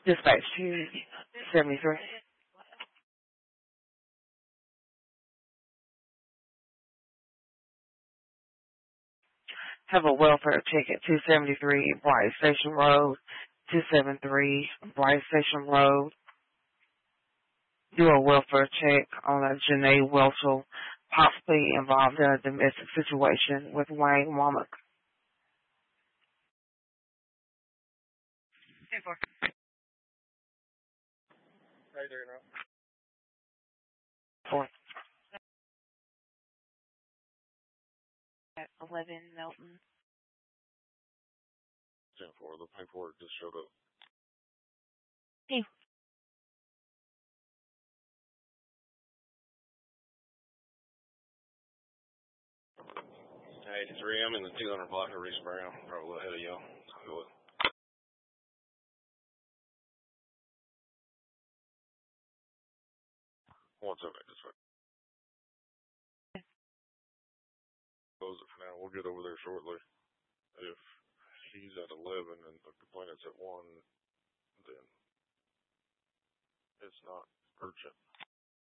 Dispatch 273. Have a welfare check at 273 Bright Station Road, 273 Bright Station Road. Do a welfare check on a Janae Welchel, possibly involved in a domestic situation with Wayne Womack. How you doing, Rob? At 11 Milton. 10-4, the paperwork just showed up. Hey. Hey, 83, I'm in the 200 block of Reese Brown, probably a little ahead of y'all. What's up, this way? Close it for now. We'll get over there shortly. If he's at 11 and the complainant's at 1, then it's not urgent.